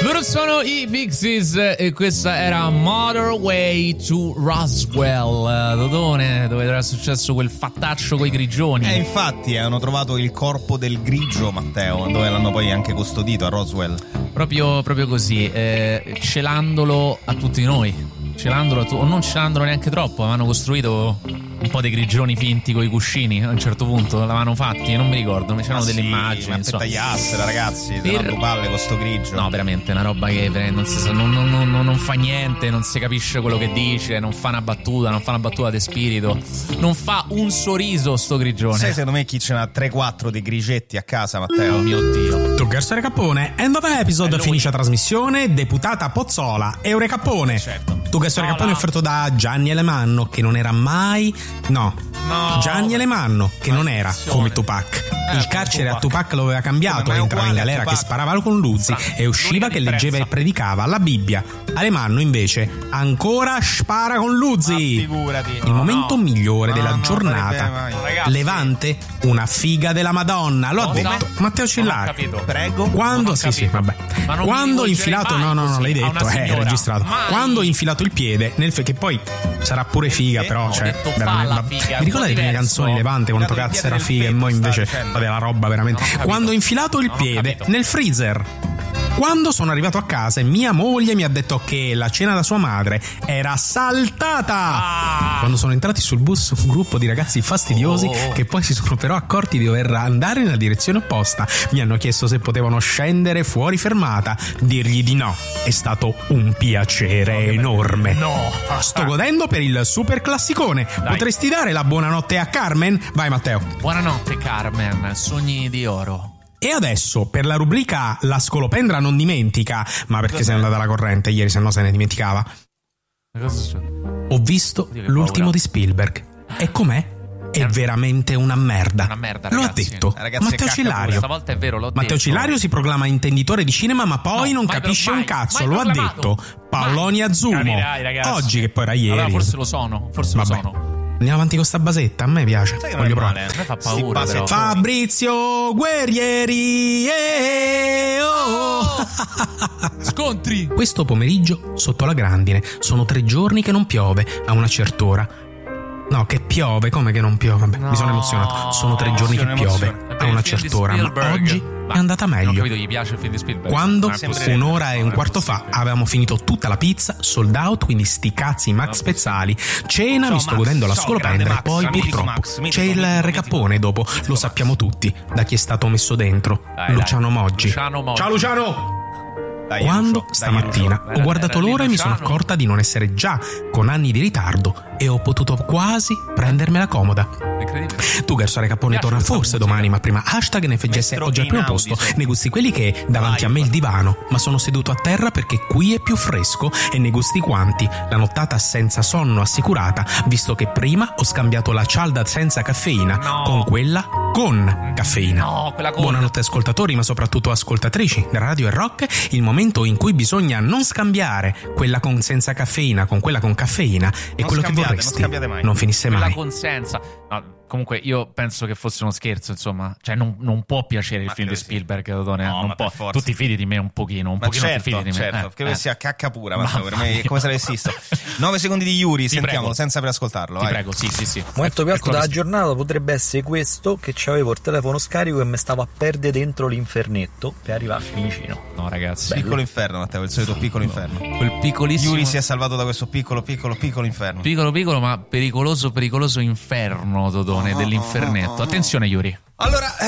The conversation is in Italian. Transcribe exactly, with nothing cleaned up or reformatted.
Loro sono i Pixies e questa era Motorway to Roswell, Dodone, dove era successo quel fattaccio coi grigioni. Eh, infatti hanno trovato il corpo del grigio, Matteo, dove l'hanno poi anche custodito, a Roswell. Proprio, proprio così, eh, celandolo a tutti noi. Celandolo, o non celandolo neanche troppo, avevano costruito un po' dei grigioni finti con i cuscini a un certo punto, l'avevano fatti, non mi ricordo, c'erano delle sì, immagini, ma insomma. tagliassela, ragazzi, Per... due palle con sto grigio. No, veramente, una roba che non, si sa, non, non, non, non fa niente, non si capisce quello che dice, non fa una battuta, non fa una battuta di spirito, non fa un sorriso sto grigione. Sai secondo me chi ce n'ha tre quattro di grigetti a casa, Matteo? Oh mio Dio. Tuggers Cappone, end of episode, finisce la trasmissione, deputata Pozzola, Eure Cappone. Certo. Tuggers No, Cappone no. offerto da Gianni Alemanno, che non era mai... No. No. Gianni Alemanno, che non era Maledizione. come Tupac. Eh, Il carcere Tupac. a Tupac lo aveva cambiato, Come, ma è entrava in uguale a galera che Tupac. sparava con Luzzi Fra, e usciva l'unica che leggeva e differenza. predicava la Bibbia. Alemanno invece ancora spara con Luzzi. Ma figurati. Il momento no. migliore No, della non giornata. farebbe mai. Ragazzi. Levante, una figa della Madonna. Lo ha Cosa? detto Matteo Non ho Cillari. capito. Prego. Quando Non ho sì, sì, capito. vabbè. Ma non Quando mi infilato, rivolgerei no, no, mai no, l'hai così a detto, una è signora. registrato. Mai. Quando ho infilato il piede nel fe- che poi sarà pure figa, però, Ho cioè, detto fa veramente, la vabbè. figa, è Mi ricordate un le po' prime canzoni diverso. Levante quanto Infilato il cazzo piede era nel figa e fetto, mo sta invece dicendo. vabbè, la roba veramente. Non ho capito. Quando ho infilato il Non ho piede capito. nel freezer. Quando sono arrivato a casa e mia moglie mi ha detto che la cena da sua madre era saltata. Ah. Quando sono entrati sul bus un gruppo di ragazzi fastidiosi Oh. che poi si sono però accorti di dover andare nella direzione opposta. Mi hanno chiesto se potevano scendere fuori fermata. Dirgli di no è stato un piacere enorme. No. Sto godendo per il super classicone. Potresti dare la buonanotte a Carmen? Vai Matteo. Buonanotte Carmen, sogni di oro. E adesso per la rubrica La scolopendra non dimentica, ma perché sei andata la corrente ieri, se no se ne dimenticava. Ma cosa succede? Ho visto Oddio, che l'ultimo paura. di Spielberg. E com'è? È veramente una merda. Una merda, Lo ha ragazzi. detto Ragazzi, Matteo cacca Cillario. Stavolta è vero, l'ho Matteo detto. Cillario si proclama intenditore di cinema, ma poi No, non mai capisce pro- un mai, cazzo. mai Lo ha proclamato. detto Paoloni Mai. Azumo. Capirai, ragazzi. Oggi, che poi era ieri. Allora forse lo sono, forse Vabbè. lo sono. Andiamo avanti con sta basetta, a me piace. Sai che non Voglio è provare. male, A me fa Sti paura, però. basettoni. Fabrizio Guerrieri. eh, oh. Scontri. Questo pomeriggio sotto la grandine sono tre giorni che non piove a una certa ora. No, che piove, come che non piove? Vabbè, mi sono emozionato. Sono tre giorni che emozione, piove emozione. a una certa ora, ma oggi è andata Non ho meglio. capito, gli piace il film di Spielberg. Quando Non è possibile. un'ora e un non è quarto fa possibile. avevamo finito tutta la pizza, sold out, quindi sti cazzi Max Pezzali, cena, Ciao, mi sto Max. godendo la Ciao, scolopendra grande e poi Max, mitico purtroppo Max, mitico, c'è il mitico, recappone mitico. dopo, Mitico lo Max. sappiamo tutti, da chi è stato messo dentro, Dai, Luciano dai. Moggi. Luciano Moggi. Ciao Luciano! Dai, Quando Lucio, dai, stamattina Lucio. ho guardato Era lì l'ora e mi sono Luciano. accorta di non essere già con anni di ritardo e ho potuto quasi prendermela comoda. Incredibile. Tu Garsore Cappone Mi piace torna questa forse musica. domani, ma prima hashtag N F G S Maestro oggi al primo Einaudi, posto, sì. ne gusti quelli che davanti a me il divano, ma sono seduto a terra perché qui è più fresco, e ne gusti quanti la nottata senza sonno assicurata, visto che prima ho scambiato la cialda senza caffeina No. con quella con caffeina. No, quella con. Buonanotte ascoltatori, ma soprattutto ascoltatrici da Radio e Rock, il momento in cui bisogna non scambiare quella con senza caffeina con quella con caffeina e Non quello che scambiate, vorresti non scambiate mai. non finisse Quella mai. consenza. No, comunque io penso che fosse uno scherzo, insomma. Cioè non, non può piacere il Ma film di credo sì. Spielberg, Dodone. No, non ma può. per forza. Tu ti fidi di me un pochino, un Ma pochino ti certo, fidi di me. certo, Eh, che eh. sia cacca pura, Matteo, per Mamma me mia. come se l'avessi visto. nove secondi di Yuri, Ti sentiamolo, prego. senza preascoltarlo. Ti vai. prego, sì, sì, sì. Momento più alto Ecco la- della giornata potrebbe essere questo, che c'avevo il telefono scarico e mi stavo a perdere dentro l'infernetto per arrivarci vicino. No, ragazzi. Piccolo inferno, Matteo, il solito piccolo inferno. Quel piccolissimo. Yuri si è salvato da questo piccolo, piccolo, piccolo inferno. Piccolo, piccolo, ma pericoloso, pericoloso inferno, Dodone, Oh, dell'infernetto. Attenzione, Yuri. Allora,